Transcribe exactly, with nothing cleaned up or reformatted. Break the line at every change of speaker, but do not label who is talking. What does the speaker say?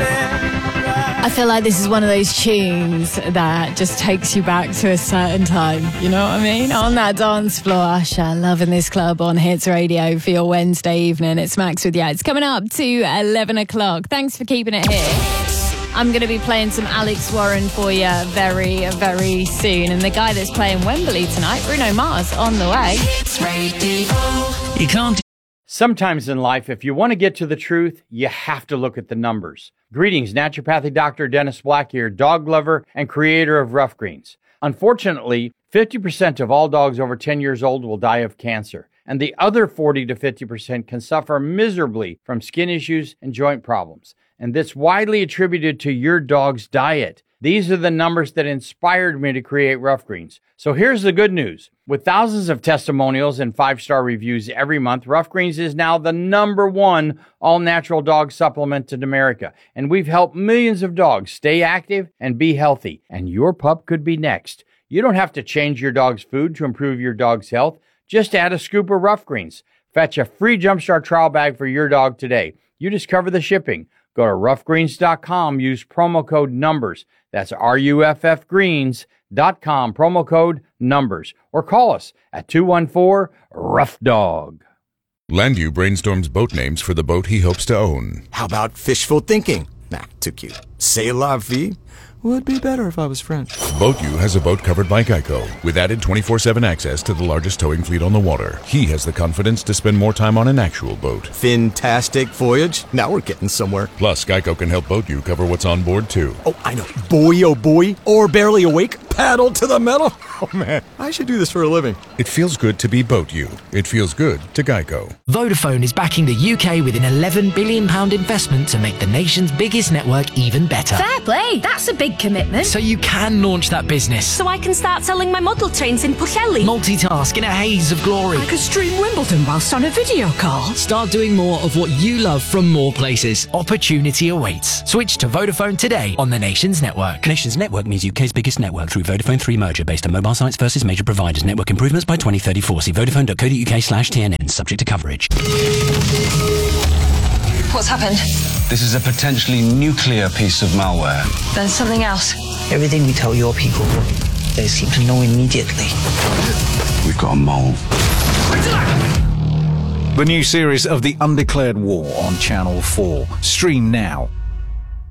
I feel like this is one of those tunes that just takes you back to a certain time. You know what I mean? On that dance floor, Usher, loving this club on Hits Radio for your Wednesday evening. It's Max with you. It's coming up to eleven o'clock. Thanks for keeping it here. I'm going to be playing some Alex Warren for you very, very soon. And the guy that's playing Wembley tonight, Bruno Mars, on the way. Hits Radio.
You can't.
Sometimes in life, if you want to get to the truth, you have to look at the numbers. Greetings, naturopathic doctor Dennis Black here, dog lover and creator of Rough Greens. Unfortunately, fifty percent of all dogs over ten years old will die of cancer, and the other forty to fifty percent can suffer miserably from skin issues and joint problems. And that's widely attributed to your dog's diet. These are the numbers that inspired me to create Rough Greens. So here's the good news. With thousands of testimonials and five-star reviews every month, Rough Greens is now the number one all-natural dog supplement in America. And we've helped millions of dogs stay active and be healthy. And your pup could be next. You don't have to change your dog's food to improve your dog's health. Just add a scoop of Rough Greens. Fetch a free Jumpstart trial bag for your dog today. You just cover the shipping. Go to rough greens dot com. Use promo code NUMBERS. That's R U F F greens dot com. Promo code NUMBERS. Or call us at two one four, rough dog.
Landu brainstorms boat names for the boat he hopes to own.
How about fishful thinking? Nah, too cute. C'est la vie? Would be better if I was French.
BoatU has a boat covered by Geico with added twenty-four seven access to the largest towing fleet on the water. He has the confidence to spend more time on an actual boat.
Fantastic voyage. Now we're getting somewhere.
Plus, Geico can help BoatU cover what's on board, too.
Oh, I know. Boy, oh boy. Or barely awake. Paddle to the metal. Oh, man. I should do this for a living.
It feels good to be BoatU. It feels good to Geico.
Vodafone is backing the U K with an eleven billion pounds investment to make the nation's biggest network even better.
Fair play. That's a big commitment.
So you can launch that business.
So I can start selling my model trains in Pwllheli.
Multitask in a haze of glory.
I could stream Wimbledon whilst on a video call.
Start doing more of what you love from more places. Opportunity awaits. Switch to Vodafone today on the Nations Network.
Nations Network means U K's biggest network through Vodafone three merger based on mobile sites versus major providers. Network improvements by twenty thirty-four. See vodafone dot co dot uk slash T N N. Subject to coverage.
What's happened?
This is a potentially nuclear piece of malware.
Then something else.
Everything we tell your people, they seem to know immediately.
We've got a mole.
The new series of The Undeclared War on Channel four. Stream now.